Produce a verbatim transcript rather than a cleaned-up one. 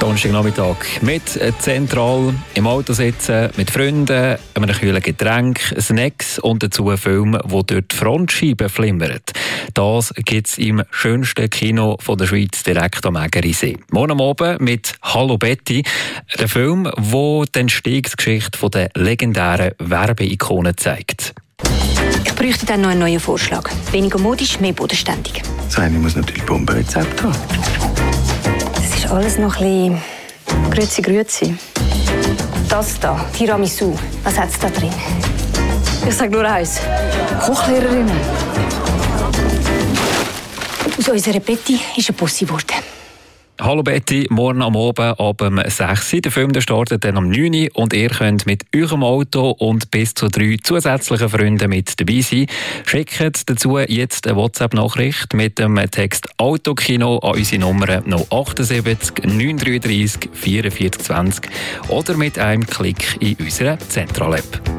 Donnerstagnachmittag mit zentral im Auto sitzen, mit Freunden, einem kühlen Getränk, Snacks und dazu einen Film, der durch die Frontscheibe flimmert. Das gibt es im schönsten Kino von der Schweiz, direkt am Ägerisee. Morgen Abend mit «Hallo Betty», der Film, der die Entstehungsgeschichte der legendären Werbeikone zeigt. Ich bräuchte dann noch einen neuen Vorschlag. Weniger modisch, mehr bodenständig. Das eine muss natürlich Bombenrezept haben. Das ist alles noch ein bisschen grüezi grüezi. Das da, Tiramisu, was hat es da drin? Ich sage nur eins: Kochlehrerinnen. Aus unserer Betty ist eine Pussy geworden. «Hallo Betty», morgen am Abend ab sechs Uhr. Der Film der startet dann um neun Uhr und ihr könnt mit eurem Auto und bis zu drei zusätzlichen Freunden mit dabei sein. Schickt dazu jetzt eine WhatsApp-Nachricht mit dem Text «Autokino» an unsere Nummer null achtundsiebzig neun drei drei vierundvierzig zwanzig oder mit einem Klick in unserer Zentral-App.